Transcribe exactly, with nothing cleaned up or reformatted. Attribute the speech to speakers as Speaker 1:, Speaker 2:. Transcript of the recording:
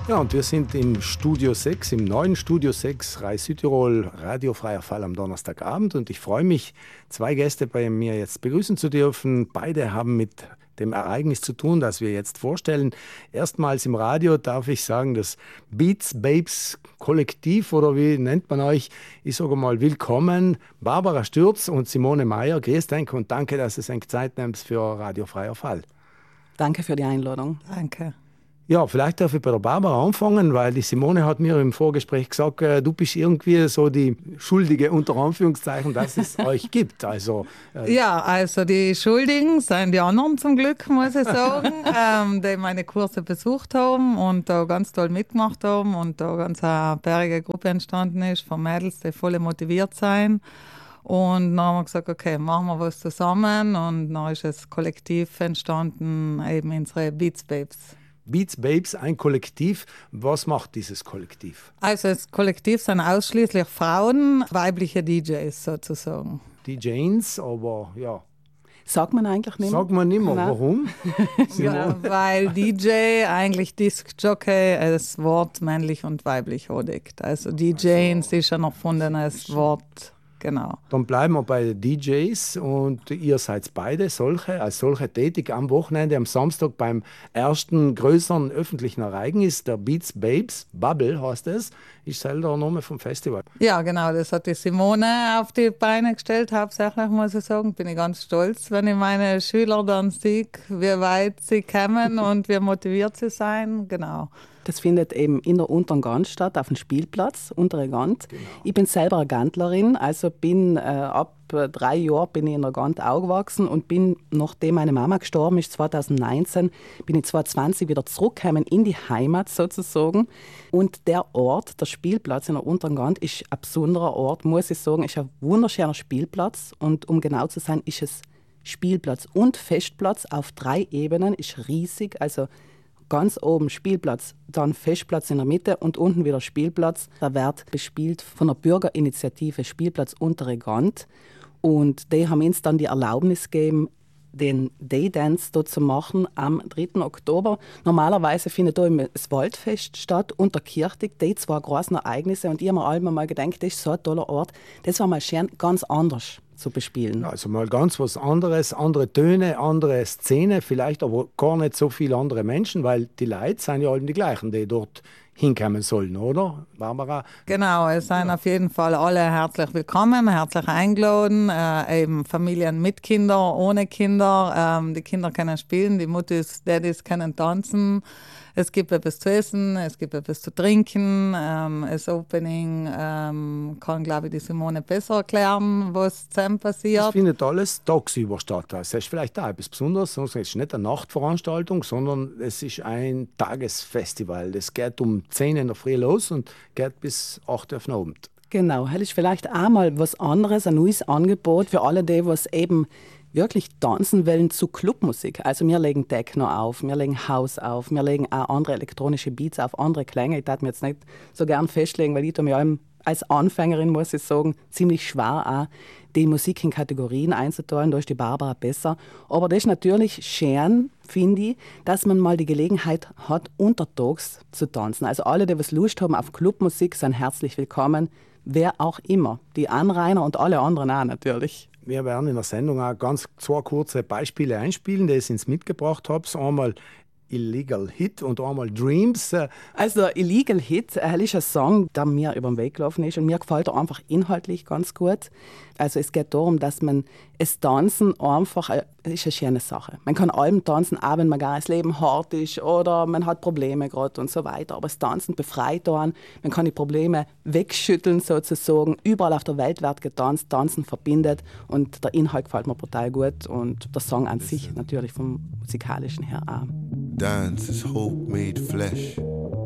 Speaker 1: Ja, und wir sind im Studio sechs, im neuen Studio sechs Rai Südtirol, radiofreier Fall am Donnerstagabend. Und ich freue mich, zwei Gäste bei mir jetzt begrüßen zu dürfen. Beide haben mit dem Ereignis zu tun, das wir jetzt vorstellen. Erstmals im Radio darf ich sagen, das Beats Babes Kollektiv, oder wie nennt man euch, ich sage mal willkommen. Barbara Stürz und Simone Meyer, grüß euch und danke, dass ihr euch Zeit nehmt für radiofreier Fall.
Speaker 2: Danke für die Einladung.
Speaker 3: Danke.
Speaker 1: Ja, vielleicht darf ich bei der Barbara anfangen, weil die Simone hat mir im Vorgespräch gesagt, äh, du bist irgendwie so die Schuldige, unter Anführungszeichen, dass es euch gibt. Also,
Speaker 3: äh ja, also die Schuldigen sind die anderen zum Glück, muss ich sagen, ähm, die meine Kurse besucht haben und da ganz toll mitgemacht haben und da ganz eine bärige Gruppe entstanden ist von Mädels, die voll motiviert sind. Und dann haben wir gesagt, okay, machen wir was zusammen und dann ist das Kollektiv entstanden, eben unsere Beats Babes.
Speaker 1: Beats Babes, ein Kollektiv. Was macht dieses Kollektiv?
Speaker 3: Also das Kollektiv sind ausschließlich Frauen, weibliche D Js sozusagen.
Speaker 1: D Js, aber ja.
Speaker 2: Sagt man eigentlich nicht mehr?
Speaker 1: Sagt man nicht mehr. Warum?
Speaker 3: Ja, weil D J eigentlich Disc-Jockey als Wort männlich und weiblich hodigt. Also D Js also, ist ja noch erfunden als Wort. Genau.
Speaker 1: Dann bleiben wir bei den D Js und ihr seid beide solche, als solche tätig am Wochenende, am Samstag beim ersten größeren öffentlichen Ereignis der Beats Babes, Bubble heißt es, ist selber der Name vom Festival.
Speaker 3: Ja, genau, das hat die Simone auf die Beine gestellt, hauptsächlich muss ich sagen. Bin ich ganz stolz, wenn ich meine Schüler dann sehe, wie weit sie kommen und wie motiviert sie sein, genau.
Speaker 2: Das findet eben in der Unteren Gant statt, auf dem Spielplatz, Untere Gant. Genau. Ich bin selber eine Gantlerin, also bin äh, ab äh, drei Jahren bin ich in der Gant aufgewachsen und bin, nachdem meine Mama gestorben ist, zwanzig neunzehn, bin ich zwanzig zwanzig wieder zurückgekommen in die Heimat sozusagen. Und der Ort, der Spielplatz in der Unteren Gant, ist ein besonderer Ort, muss ich sagen, ist ein wunderschöner Spielplatz. Und um genau zu sein, ist es Spielplatz und Festplatz auf drei Ebenen, ist riesig, also ganz oben Spielplatz, dann Festplatz in der Mitte und unten wieder Spielplatz. Der wird bespielt von der Bürgerinitiative Spielplatz Untere Gant. Und die haben uns dann die Erlaubnis gegeben, den Daydance dort zu machen am dritten Oktober. Normalerweise findet da das Waldfest statt und der Kirchtig, die zwei großen Ereignisse. Und ich habe mir alle mal gedacht, das ist so ein toller Ort. Das war mal schön ganz anders zu bespielen.
Speaker 1: Also mal ganz was anderes, andere Töne, andere Szene, vielleicht aber gar nicht so viele andere Menschen, weil die Leute sind ja alle die gleichen, die dort hinkommen sollen, oder, Barbara?
Speaker 3: Genau, es sind ja auf jeden Fall alle herzlich willkommen, herzlich eingeladen, äh, eben Familien mit Kindern, ohne Kinder. Ähm, die Kinder können spielen, die Muttis, Daddys können tanzen. Es gibt etwas zu essen, es gibt etwas zu trinken. Ähm, das Opening ähm, kann, glaube ich, die Simone besser erklären, was zusammen passiert.
Speaker 1: Es findet alles tagsüber statt. Das ist vielleicht auch etwas Besonderes. Es ist nicht eine Nachtveranstaltung, sondern es ist ein Tagesfestival. Das geht um zehn in der Früh los und geht bis acht Uhr am Abend.
Speaker 2: Genau, das ist vielleicht auch mal was anderes, ein neues Angebot für alle, die was eben wirklich tanzen wollen zu Clubmusik. Also wir legen Techno auf, wir legen House auf, wir legen auch andere elektronische Beats auf, andere Klänge. Ich darf mir jetzt nicht so gern festlegen, weil ich tue mir als Anfängerin, muss ich sagen, ziemlich schwer auch, die Musik in Kategorien einzuteilen. Da ist die Barbara besser. Aber das ist natürlich schön, finde ich, dass man mal die Gelegenheit hat, untertags zu tanzen. Also alle, die was Lust haben auf Clubmusik, sind herzlich willkommen. Wer auch immer. Die Anrainer und alle anderen auch natürlich.
Speaker 1: Wir werden in der Sendung auch ganz zwei kurze Beispiele einspielen, die ich ins mitgebracht habe. Einmal Illegal Hit und einmal Dreams.
Speaker 2: Also Illegal Hit äh, ist ein Song, der mir über den Weg gelaufen ist und mir gefällt er einfach inhaltlich ganz gut. Also es geht darum, dass man das Tanzen einfach, äh, ist eine schöne Sache. Man kann allem tanzen, auch wenn man gar das Leben hart ist oder man hat Probleme gerade und so weiter. Aber das Tanzen befreit einen, man kann die Probleme wegschütteln sozusagen. Überall auf der Welt wird getanzt, Tanzen verbindet und der Inhalt gefällt mir brutal gut und der Song an sich natürlich vom musikalischen her auch.
Speaker 4: Dance is hope made flesh.